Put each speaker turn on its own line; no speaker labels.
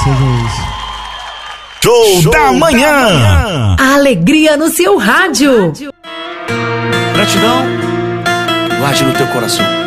seja isso.
Show da manhã.
A alegria no seu rádio.
Gratidão, guarde no teu coração.